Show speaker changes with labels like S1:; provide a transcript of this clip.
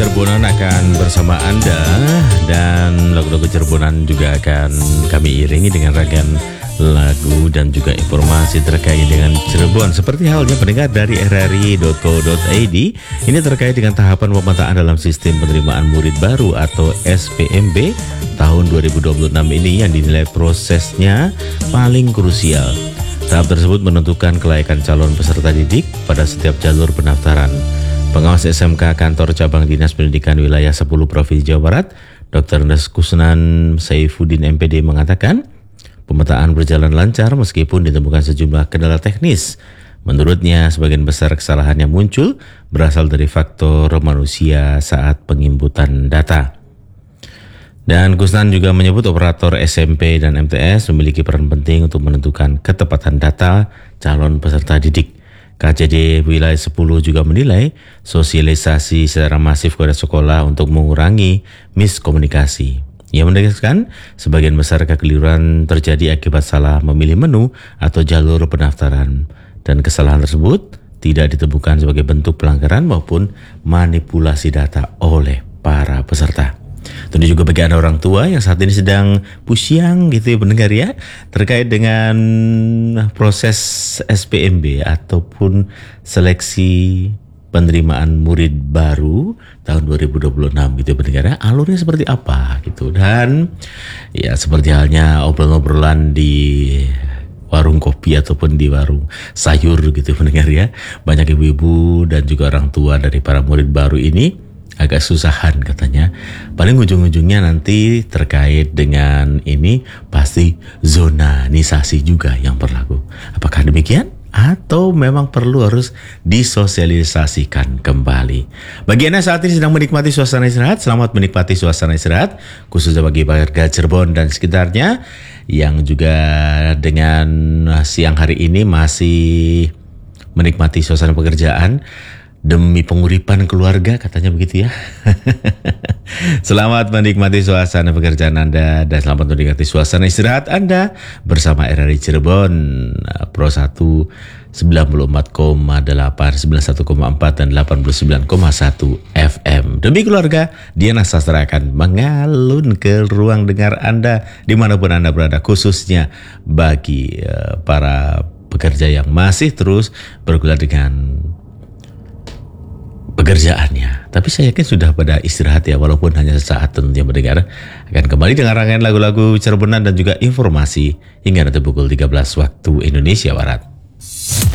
S1: Cirebonan akan bersama Anda, dan lagu-lagu Cirebonan juga akan kami iringi dengan ragam lagu dan juga informasi terkait dengan Cirebon. Seperti halnya pendengar dari rri.co.id, ini terkait dengan tahapan pemetaan dalam sistem penerimaan murid baru atau SPMB tahun 2026 ini yang dinilai prosesnya paling krusial. Tahap tersebut menentukan kelayakan calon peserta didik pada setiap jalur pendaftaran. Pengawas SMK Kantor Cabang Dinas Pendidikan Wilayah 10 Provinsi Jawa Barat, Dr. Kusnan Saifuddin MPD mengatakan, pemetaan berjalan lancar meskipun ditemukan sejumlah kendala teknis. Menurutnya, sebagian besar kesalahan yang muncul berasal dari faktor manusia saat penginputan data. Dan Kusnan juga menyebut operator SMP dan MTS memiliki peran penting untuk menentukan ketepatan data calon peserta didik. KJD Wilayah 10 juga menilai sosialisasi secara masif kepada sekolah untuk mengurangi miskomunikasi. Ia menegaskan sebagian besar kekeliruan terjadi akibat salah memilih menu atau jalur pendaftaran, dan kesalahan tersebut tidak ditemukan sebagai bentuk pelanggaran maupun manipulasi data oleh para peserta. Tentu juga bagi Anda orang tua yang saat ini sedang pusyang gitu ya pendengar ya, terkait dengan proses SPMB ataupun seleksi penerimaan murid baru tahun 2026 gitu ya pendengar ya, alurnya seperti apa gitu. Dan ya seperti halnya obrolan-obrolan di warung kopi ataupun di warung sayur gitu pendengar ya, banyak ibu-ibu dan juga orang tua dari para murid baru ini agak susahan katanya. Paling ujung-ujungnya nanti terkait dengan ini pasti zonanisasi juga yang berlaku. Apakah demikian? Atau memang perlu harus disosialisasikan kembali? Bagi Anda saat ini sedang menikmati suasana istirahat, selamat menikmati suasana istirahat, khususnya bagi warga Cirebon dan sekitarnya yang juga dengan siang hari ini masih menikmati suasana pekerjaan demi penguripan keluarga, katanya begitu ya. Selamat menikmati suasana pekerjaan Anda dan selamat menikmati suasana istirahat Anda bersama RRI Cirebon Pro 1 94,8, 91,4 dan 89,1 FM. Demi keluarga, Diana Sastra akan mengalun ke ruang dengar Anda dimanapun Anda berada, khususnya bagi para pekerja yang masih terus bergelut dengan pekerjaannya. Tapi saya yakin sudah pada istirahat ya, walaupun hanya sesaat tentunya mendengar. Akan kembali dengan rangkaian lagu-lagu Cirebonan dan juga informasi hingga nanti pukul 13 waktu Indonesia Barat.